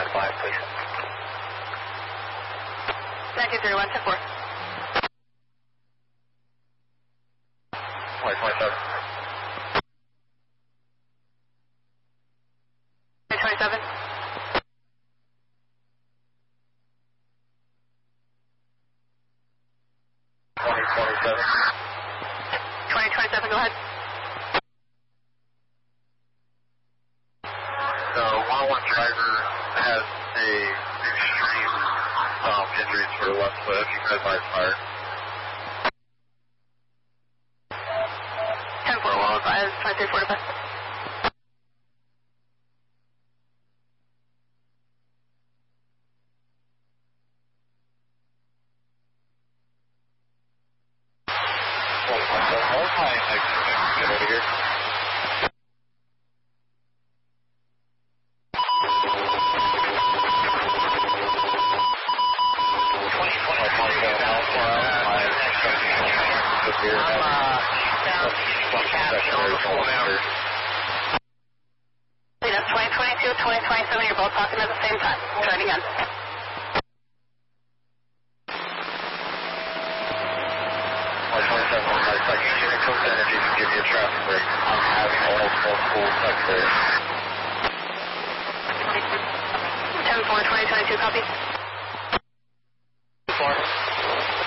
5, please. 1931, 10-4. 2027. 2027. 2027. 2027, go ahead. The 101 driver has a extreme injuries for the left foot. If you could advise fire. 10-4, well advised, 2345. Get over here. That's 2022, 2027, you're both talking at the same time. Try it again. Energy to give you a traffic break. I'm having multiple text there. 10-4, 2022, copy.